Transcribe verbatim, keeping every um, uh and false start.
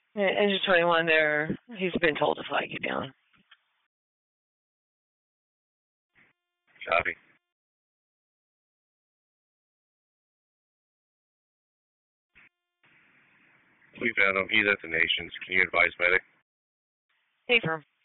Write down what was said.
Engine twenty-one there, he's been told to flag you down. Copy. We found him. He's at the Nations. Can you advise medic? Hey, firm.